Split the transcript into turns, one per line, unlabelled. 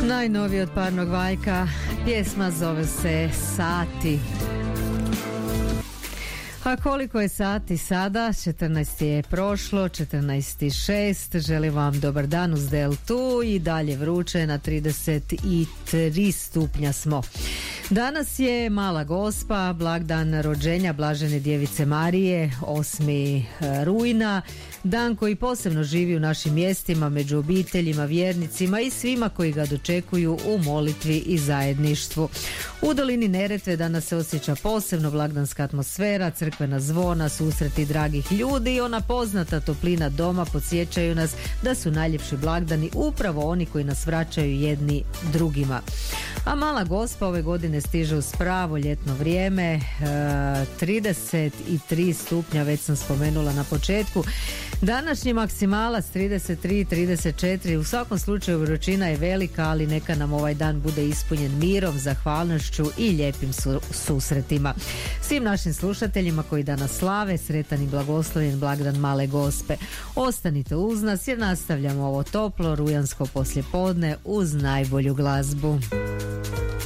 Najnoviji od Parnog Valjka, pjesma zove se Sati. A koliko je sati sada? 14 je prošlo, 14.06. Želim vam dobar dan uz Deltu i dalje vruće, na 33 stupnja smo. Danas je Mala Gospa, blagdan rođenja Blažene Djevice Marije, 8. rujna, dan koji posebno živi u našim mjestima, među obiteljima, vjernicima i svima koji ga dočekuju u molitvi i zajedništvu. U dolini Neretve danas se osjeća posebno blagdanska atmosfera, crkvena zvona, susreti dragih ljudi i ona poznata toplina doma podsjećaju nas da su najljepši blagdani upravo oni koji nas vraćaju jedni drugima. A Mala Gospa ove godine stiže uz pravo ljetno vrijeme, 33 stupnja, već sam spomenula na početku. Današnji maksimalac 33-34, u svakom slučaju vrućina je velika, ali neka nam ovaj dan bude ispunjen mirom, zahvalnošću i lijepim susretima. Svim našim slušateljima koji danas slave, sretan i blagoslovljen blagdan Male Gospe. Ostanite uz nas jer nastavljamo ovo toplo rujansko poslijepodne uz najbolju glazbu.